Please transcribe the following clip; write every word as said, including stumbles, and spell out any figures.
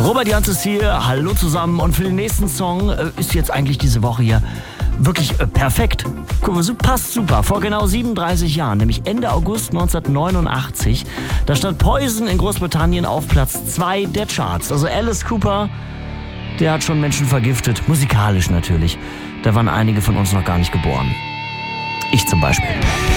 Robert Janz hier, hallo zusammen. Und für den nächsten Song äh, ist jetzt eigentlich diese Woche hier wirklich äh, perfekt. Guck mal, so passt super. Vor genau siebenunddreißig Jahren, nämlich Ende August neunzehnhundertneunundachtzig, da stand Poison in Großbritannien auf Platz zwei der Charts. Also Alice Cooper, der hat schon Menschen vergiftet, musikalisch natürlich. Da waren einige von uns noch gar nicht geboren. Ich zum Beispiel.